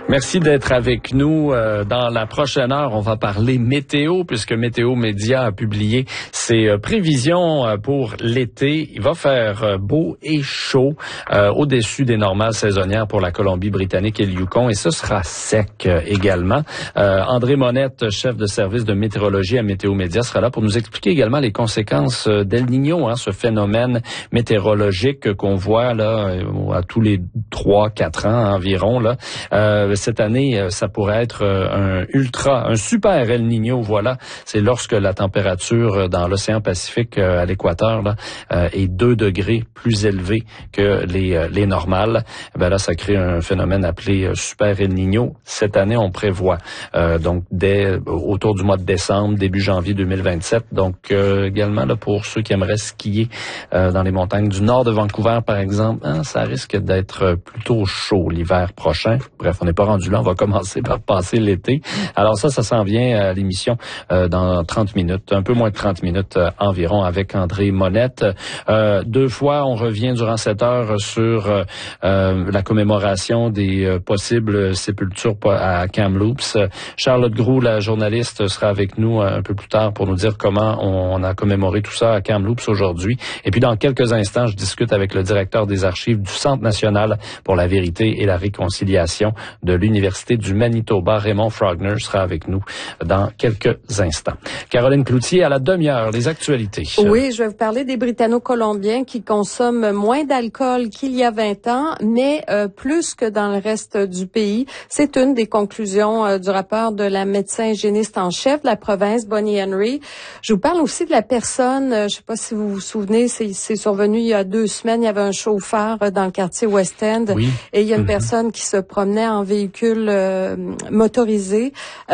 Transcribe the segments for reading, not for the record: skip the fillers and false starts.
Merci d'être avec nous. Dans la prochaine heure, on va parler météo, puisque Météo Média a publié ses prévisions pour l'été. Il va faire beau et chaud, au-dessus des normales saisonnières pour la Colombie-Britannique et le Yukon, et ce sera sec également. André Monette, chef de service de météorologie à Météo Média, sera là pour nous expliquer également les conséquences d'El Niño, ce phénomène météorologique qu'on voit là à tous les 3-4 ans environ là. Cette année, ça pourrait être un super El Niño, voilà. C'est lorsque la température dans l'océan Pacifique à l'équateur là est 2 degrés plus élevée que les normales. Ben là, ça crée un phénomène appelé super El Niño. Cette année, on prévoit donc dès autour du mois de décembre, début janvier 2027. Donc également là pour ceux qui aimeraient skier dans les montagnes du nord de Vancouver, par exemple, ça risque d'être plutôt chaud l'hiver prochain. Bref, on n'est pas rendu là, on va commencer par passer l'été. Alors ça s'en vient à l'émission dans 30 minutes, un peu moins de 30 minutes environ avec André Monette. 2 fois, on revient durant cette heure sur la commémoration des possibles sépultures à Kamloops. Charlotte Groulx, la journaliste, sera avec nous un peu plus tard pour nous dire comment on a commémoré tout ça à Kamloops aujourd'hui. Et puis dans quelques instants, je discute avec le directeur des archives du Centre national pour la vérité et la réconciliation de l'Université du Manitoba. Raymond Frogner sera avec nous dans quelques instants. Caroline Cloutier, à la demi-heure, les actualités. Oui, je vais vous parler des Britanno-Colombiens qui consomment moins d'alcool qu'il y a 20 ans, mais plus que dans le reste du pays. C'est une des conclusions du rapport de la médecin hygiéniste en chef de la province, Bonnie Henry. Je vous parle aussi de la personne, je ne sais pas si vous vous souvenez, c'est survenu il y a 2 semaines, il y avait un chauffeur dans le quartier West End, oui. Et il y a une personne qui se promenait en véhicule motorisé,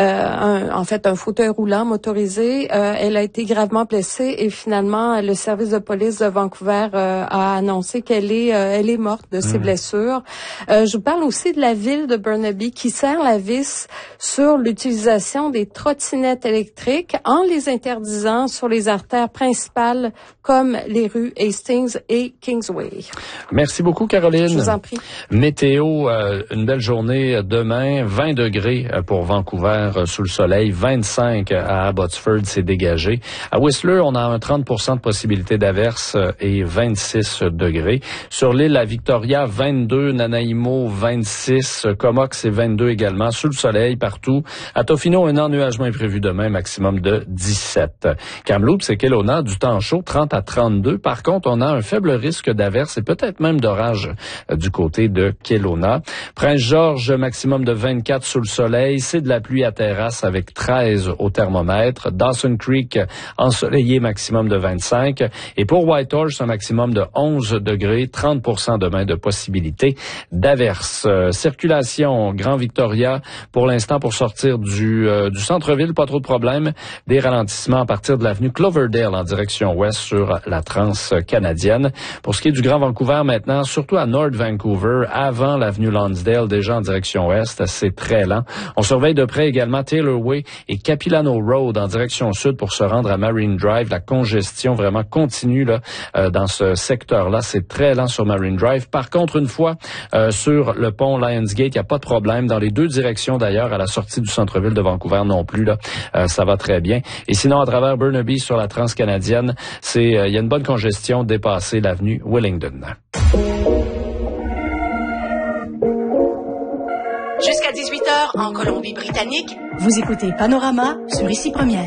en fait un fauteuil roulant motorisé. Elle a été gravement blessée et finalement le service de police de Vancouver a annoncé qu'elle est morte de ses blessures. Je vous parle aussi de la ville de Burnaby qui serre la vis sur l'utilisation des trottinettes électriques en les interdisant sur les artères principales comme les rues Hastings et Kingsway. Merci beaucoup, Caroline. Je vous en prie. Météo, une belle journée demain, 20 degrés pour Vancouver sous le soleil, 25 à Abbotsford, c'est dégagé. À Whistler, on a un 30% de possibilité d'averse et 26 degrés. Sur l'île à Victoria, 22, Nanaimo, 26, Comox, c'est 22 également, sous le soleil partout. À Tofino, un ennuagement est prévu demain, maximum de 17. Kamloops et Kelowna, du temps chaud, 30 à 32. Par contre, on a un faible risque d'averse et peut-être même d'orage du côté de Kelowna. Prince-Georges, maximum de 24 sous le soleil. C'est de la pluie à terrasse avec 13 au thermomètre. Dawson Creek, ensoleillé, maximum de 25. Et pour Whitehorse, un maximum de 11 degrés, 30% demain de possibilité d'averse. Circulation, Grand Victoria, pour l'instant, pour sortir du centre-ville, pas trop de problèmes. Des ralentissements à partir de l'avenue Cloverdale en direction ouest sur la Trans-Canadienne. Pour ce qui est du Grand Vancouver maintenant, surtout à North Vancouver, avant l'avenue Lonsdale, déjà en direction ouest, c'est très lent. On surveille de près également Taylor Way et Capilano Road en direction sud pour se rendre à Marine Drive. La congestion vraiment continue là dans ce secteur-là. C'est très lent sur Marine Drive. Par contre, une fois sur le pont Lionsgate, il n'y a pas de problème. Dans les 2 directions d'ailleurs, à la sortie du centre-ville de Vancouver non plus, là, ça va très bien. Et sinon, à travers Burnaby sur la Trans-Canadienne, il y a une bonne congestion dépassée l'avenue Willingdon. Jusqu'à 18h en Colombie-Britannique, vous écoutez Panorama sur Ici Première.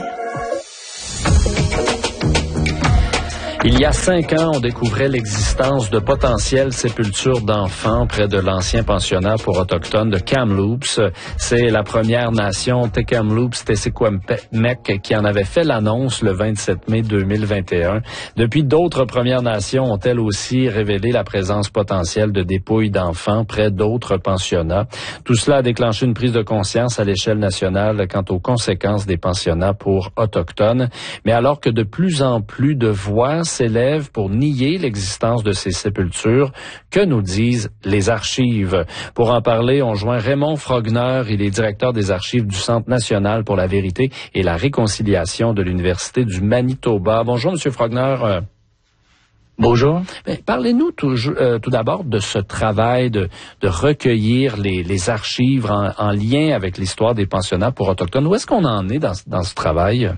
Il y a 5 ans, on découvrait l'existence de potentielles sépultures d'enfants près de l'ancien pensionnat pour autochtones de Kamloops. C'est la Première Nation Tk'emlúps te Secwépemc qui en avait fait l'annonce le 27 mai 2021. Depuis, d'autres Premières Nations ont elles aussi révélé la présence potentielle de dépouilles d'enfants près d'autres pensionnats. Tout cela a déclenché une prise de conscience à l'échelle nationale quant aux conséquences des pensionnats pour autochtones. Mais alors que de plus en plus de voix s'élèvent pour nier l'existence de ces sépultures, que nous disent les archives? Pour en parler, on joint Raymond Frogner, il est directeur des archives du Centre national pour la vérité et la réconciliation de l'Université du Manitoba. Bonjour, Monsieur Frogner. Bonjour. Parlez-nous tout d'abord de ce travail de recueillir les archives en lien avec l'histoire des pensionnats pour autochtones. Où est-ce qu'on en est dans ce travail?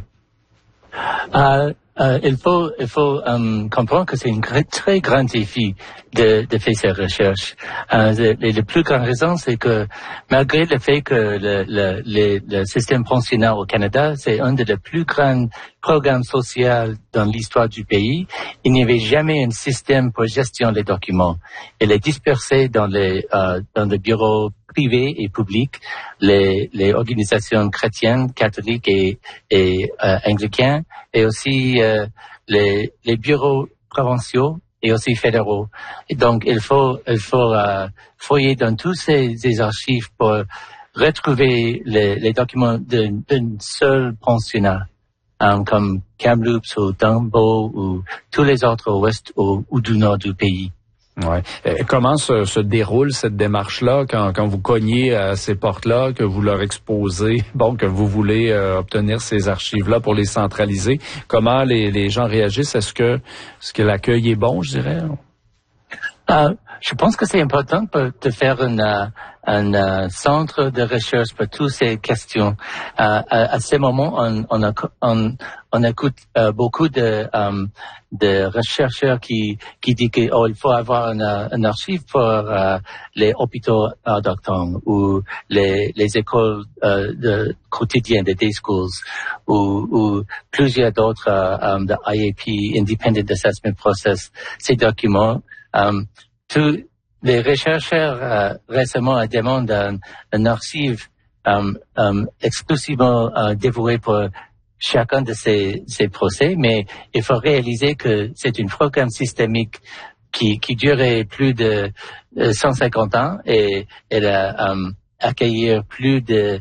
Il faut comprendre que c'est un très grand défi de faire ces recherches. La plus grande raison, c'est que malgré le fait que le système pensionnat au Canada, c'est un des plus grands programmes sociaux dans l'histoire du pays, il n'y avait jamais un système pour gestion des documents. Il est dispersé dans les bureaux privés et publics, les organisations chrétiennes, catholiques et anglicains, et aussi les bureaux provinciaux et aussi fédéraux. Et donc, il faut fouiller dans tous ces archives pour retrouver les documents d'un seul pensionnat, comme Kamloops ou Dumbo ou tous les autres au ouest ou du nord du pays. Ouais. Comment se déroule cette démarche-là quand vous cognez à ces portes-là, que vous leur exposez, que vous voulez obtenir ces archives-là pour les centraliser? Comment les gens réagissent? Est-ce que l'accueil est bon, je dirais? Je pense que c'est important de faire un centre de recherche pour toutes ces questions. À ce moment, on écoute beaucoup de chercheurs qui disent qu'il faut avoir un archive pour les hôpitaux autochtones ou les écoles quotidiennes de day schools ou plusieurs d'autres de IAP, Independent Assessment Process. Ces documents, tous les chercheurs récemment demandent un archive exclusivement dévoué pour chacun de ces procès, mais il faut réaliser que c'est un programme systémique qui durait plus de 150 ans et elle a accueilli plus de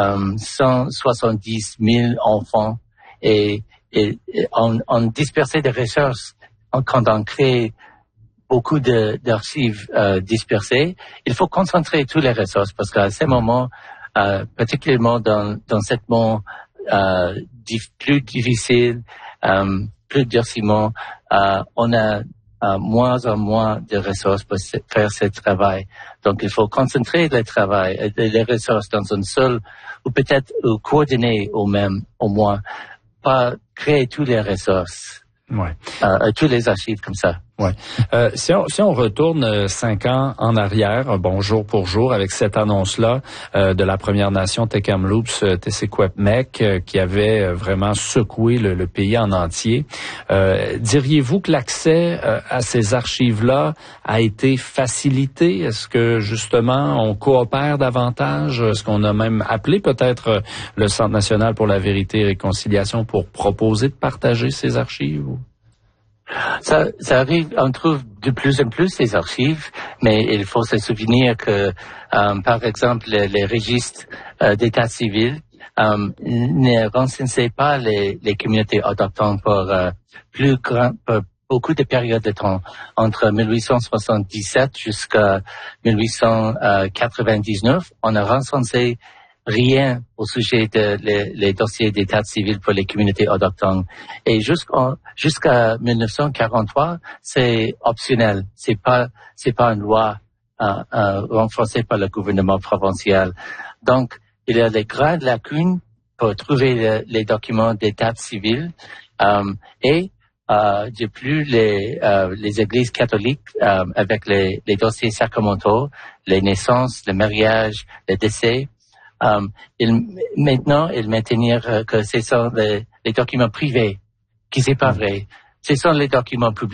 170 000 enfants et on dispersait des recherches quand on crée beaucoup d'archives dispersées. Il faut concentrer toutes les ressources parce qu'à ce moment, particulièrement dans ce moment plus difficile, plus durcissement, on a moins en moins de ressources pour faire ce travail. Donc, il faut concentrer le travail, les ressources dans un seul, ou peut-être coordonner au moins, pas créer toutes les ressources. Ouais. Tous les archives comme ça. Ouais. Si on retourne 5 ans en arrière, jour pour jour, avec cette annonce-là de la Première Nation Tek-Kamloops Tessé-Kwep-Mek qui avait vraiment secoué le pays en entier, diriez-vous que l'accès à ces archives-là a été facilité? Est-ce que justement on coopère davantage? Est-ce qu'on a même appelé peut-être le Centre national pour la vérité et réconciliation pour proposer de partager ces archives? Ça arrive, on trouve de plus en plus ces archives, mais il faut se souvenir que, par exemple, les registres d'état civil ne recensaient pas les communautés autochtones pour beaucoup de périodes de temps, entre 1877 jusqu'à 1899. On a recensé rien au sujet les dossiers d'état civil pour les communautés autochtones. Et jusqu'à 1943, c'est optionnel. C'est pas une loi renforcée par le gouvernement provincial. Donc, il y a des grandes lacunes pour trouver les documents d'état civil et de plus les églises catholiques avec les dossiers sacramentaux, les naissances, le mariage, le décès. Maintenant, ils maintiennent que ce sont les documents privés, qui c'est pas vrai. Ce sont les documents publics.